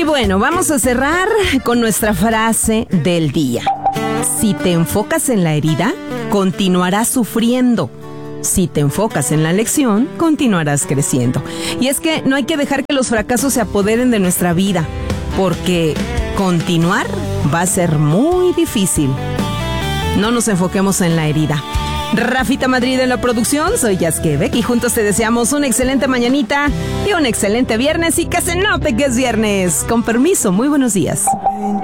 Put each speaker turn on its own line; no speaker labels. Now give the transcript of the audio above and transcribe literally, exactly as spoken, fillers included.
bueno, vamos a cerrar con nuestra frase del día. Si te enfocas en la herida, continuarás sufriendo. Si te enfocas en la lección, continuarás creciendo. Y es que no hay que dejar que los fracasos se apoderen de nuestra vida, porque continuar va a ser muy difícil. No nos enfoquemos en la herida. Rafita Madrid en la producción, soy Yasquebec y juntos te deseamos una excelente mañanita y un excelente viernes y que se note que es viernes. Con permiso, muy buenos días.